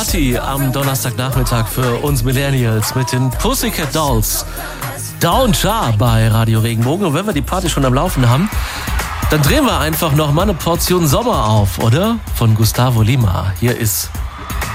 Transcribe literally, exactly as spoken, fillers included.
Party am Donnerstagnachmittag für uns Millennials mit den Pussycat Dolls. Down Jar bei Radio Regenbogen. Und wenn wir die Party schon am Laufen haben, dann drehen wir einfach noch mal eine Portion Sommer auf, oder? Von Gustavo Lima. Hier ist